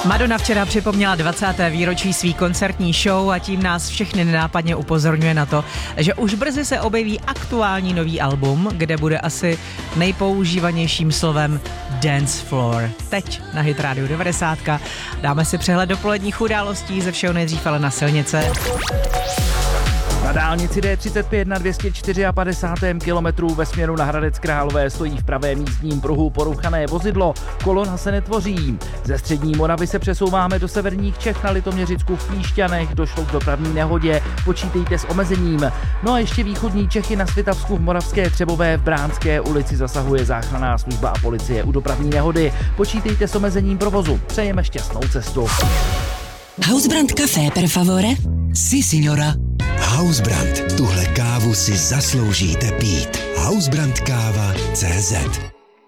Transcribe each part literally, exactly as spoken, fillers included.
Madonna včera připomněla dvacáté výročí svý koncertní show a tím nás všechny nenápadně upozorňuje na to, že už brzy se objeví aktuální nový album, kde bude asi nejpoužívanějším slovem dance floor. Teď na Hit Radio devadesát dáme si přehled dopoledních událostí ze všeho nejdřív ale na silnice. Na dálnici D třicet pět na dvě stě padesát čtyři kilometrů ve směru na Hradec Králové stojí v pravém jízdním pruhu poruchané vozidlo, kolona se netvoří. Ze střední Moravy se přesouváme do severních Čech na Litoměřicku v Píšťanech, došlo k dopravní nehodě, počítejte s omezením. No a ještě východní Čechy na Svitavsku v Moravské Třebové v Bránské ulici zasahuje záchranná služba a policie u dopravní nehody. Počítejte s omezením provozu, přejeme šťastnou cestu. Hausbrand Café, per favore? Si, signora. Hausbrand, tuhle kávu si zasloužíte pít. Hausbrandkáva tečka cé zet.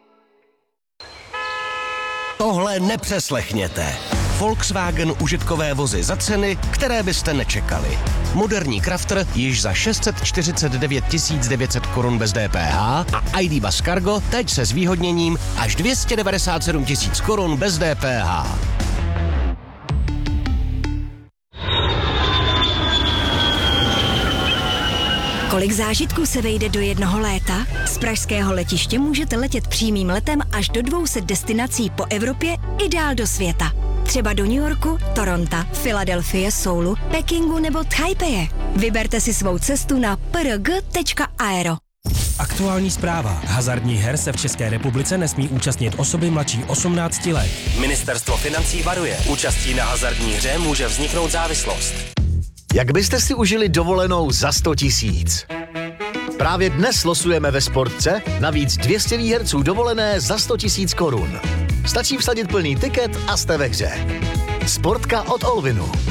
Tohle nepřeslechněte. Volkswagen užitkové vozy za ceny, které byste nečekali. Moderní Crafter již za šest set čtyřicet devět tisíc devět set korun bez D P H a I D Buzz Cargo teď se zvýhodněním až dvě stě devadesát sedm tisíc korun bez D P H. Kolik zážitků se vejde do jednoho léta? Z pražského letiště můžete letět přímým letem až do dvou set destinací po Evropě i dál do světa. Třeba do New Yorku, Toronto, Filadelfie, Soulu, Pekingu nebo Tajpeje. Vyberte si svou cestu na p r g tečka aero. Aktuální zpráva. Hazardních her se v České republice nesmí účastnit osoby mladší osmnácti let. Ministerstvo financí varuje. Účastí na hazardní hře může vzniknout závislost. Jak byste si užili dovolenou za sto tisíc? Právě dnes losujeme ve Sportce navíc dvě stě výherců dovolené za sto tisíc korun. Stačí vsadit plný tiket a jste ve hře. Sportka od Olvinu.